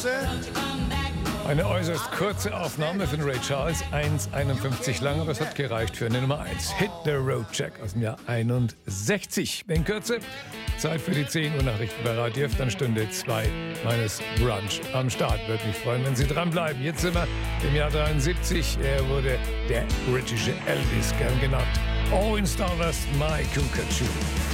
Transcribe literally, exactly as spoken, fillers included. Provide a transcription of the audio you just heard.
Eine äußerst kurze Aufnahme von Ray Charles, eins einundfünfzig lang, aber es hat gereicht für eine Nummer eins. Hit the Road Jack aus dem Jahr einundsechzig. In Kürze Zeit für die zehn Uhr Nachrichten bei Radio F, dann Stunde zwei meines Brunch am Start. Würde mich freuen, wenn Sie dranbleiben. Jetzt sind wir im Jahr dreiundsiebzig. Er wurde der britische Elvis, gern genannt. All in Stardust, My Cuckoo.